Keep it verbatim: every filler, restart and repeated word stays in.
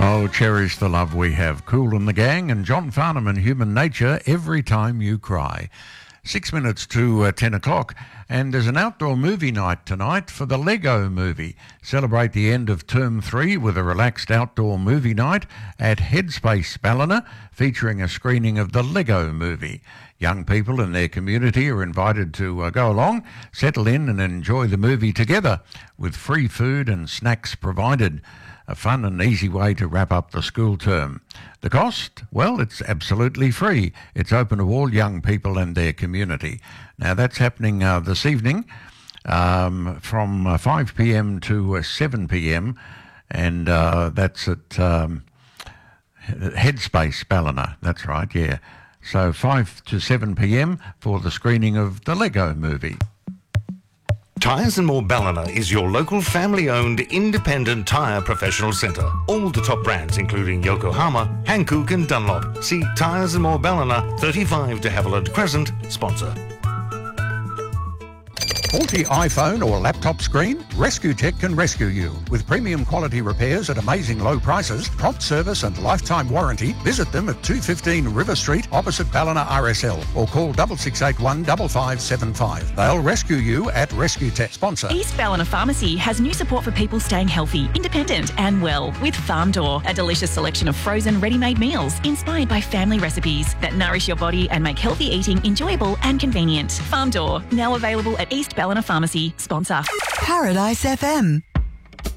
Oh, cherish the love we have. Kool and the Gang and John Farnham and Human Nature, Every Time You Cry. Six minutes to uh, ten o'clock, and there's an outdoor movie night tonight for the Lego Movie. Celebrate the end of term three with a relaxed outdoor movie night at Headspace Ballina, featuring a screening of the Lego Movie. Young people in their community are invited to uh, go along, settle in and enjoy the movie together, with free food and snacks provided. A fun and easy way to wrap up the school term. The cost? Well, it's absolutely free. It's open to all young people and their community. Now, that's happening uh, this evening um, from uh, five p.m. to uh, seven p.m. and uh, that's at um, Headspace Ballina. That's right, yeah. So five to seven p.m. for the screening of the Lego Movie. Tyres and More Ballina is your local family-owned independent tyre professional centre. All the top brands including Yokohama, Hankook and Dunlop. See Tyres and More Ballina, thirty-five de Havilland Crescent, sponsor. Faulty iPhone or laptop screen? Rescue Tech can rescue you. With premium quality repairs at amazing low prices, prompt service and lifetime warranty, visit them at two fifteen River Street opposite Ballina R S L or call six six eight one five five seven five. They'll rescue you at Rescue Tech. Sponsor. East Ballina Pharmacy has new support for people staying healthy, independent and well with Farm Door, a delicious selection of frozen ready-made meals inspired by family recipes that nourish your body and make healthy eating enjoyable and convenient. Farm Door, now available at East Ballina Pharmacy. Sponsor. Paradise F M.